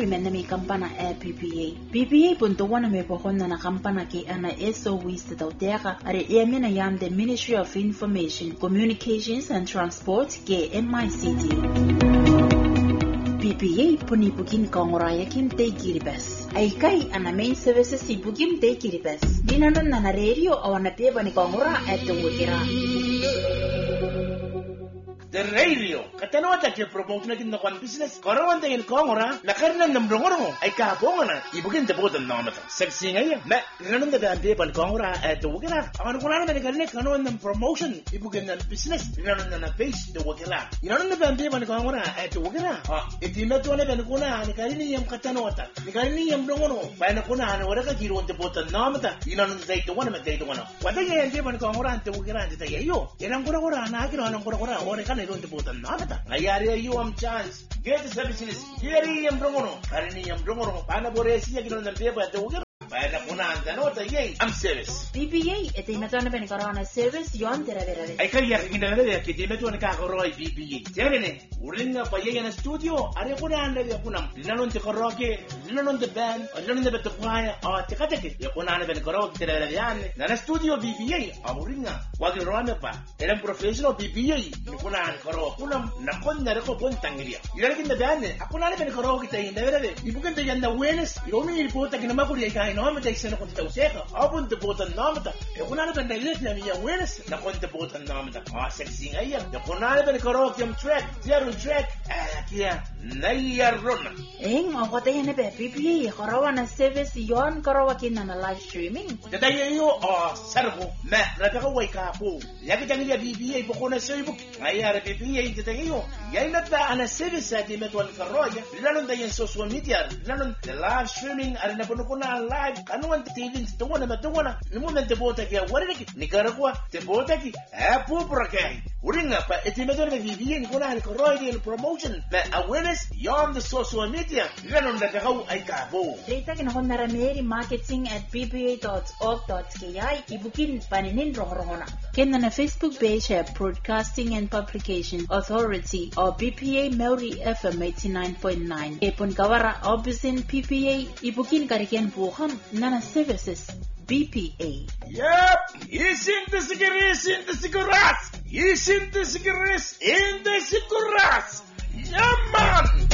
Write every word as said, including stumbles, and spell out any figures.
menami kampana e P P A. P P A punto wana me pohonna na kampana ke ana S O Ws te tautera are e mena yam the Ministry of Information, Communications and Transport ke M I C T. P P A puni bukin kongoraya kim te kiribas. Ai kai ana main services si bukim te kiribas. Dinanon na na radio o na peba ni kongora at the wikira. The radio katanota ke promote na kinno kon business karawan de kongora la karnan nam rongoro ay ka bongana ibugin de bodan namata sexy ngay ma nanon de ande ban kongora at the wikira awan kulana de karne kanon nam promotion ibugin na business nanon na page de wikira nanon de ande ban kongora at the wikira ah itima to ne ben kuna ni karini yam katanota ni karini yam rongoro ba na kuna na waraka giro de bodan namata nanon de to wana ma de to wana wada ye ande ban kongora at the wikira de tayo eran kora kora na kiro nan kora kora ore kan don't put on nada. Ayari you am chance. Get the services. Here am brongono. Karini am brongono. Pana boresi ya kino nante ba te ugira. Pana kuna anda nota ye am service. P P A ete imetone bene corona service yon tera vera. Ai kai ya kinda vera ke te metone ka koroi P P A. Terene. Uringa pa ye na studio. Are kuna anda ya kuna. Linanon te koroke. Linanon te band. Linanon te beto kwaya. Ah te kateke. Ya kuna anda bene koroke tera vera yane. Na studio P P A. Amuringa. Wagi roame pa. Era professional P P A. Ni kuna karo kunam nakon na reko pon tangiria ilalkin da dane akuna le ben karo kita inda verde ibukan da yanda wenes yomi ilpota kina makuri kai no mata isena kon tawseka abun te botan namata akuna le ben dalet na miya wenes nakon te botan namata ah sexy ngaya akuna le ben karo kim track zero track akia nayarona eng agote yene be P P A karawana service yon karawa kina na live streaming da yo ah sargo ma rataka wai ka po yakitangia P P A bokona facebook ayara P P A تتغيو يعني نبدأ أنا سيريس هذه متوان كروية لأنهم داين سوشيال ميديا لأنهم اللايف ستريمينج أنا بنقول على اللايف كانوا أنت تيجي تتوانا ما توانا المهم أنت بوتك يا وريك نيكاراغوا تبوتك أبو بركاي ورينا فإتمدون في في نقول على كروية البروموشن فأوينس يوم السوشيال ميديا لأنهم نتغو أي كابو ريتك نحن نرميري marketing at p p a dot org dot k i ibukin paninin rohrohona كنا Facebook page broadcasting and publication authority or B P A Maori F M eighty-nine point nine. Epon kawara obisin P P A ibukin karikian buham nana services B P A. Yep, isin the cigarettes in the cigarettes. Isin the cigarettes in the cigarettes. Yeah, man.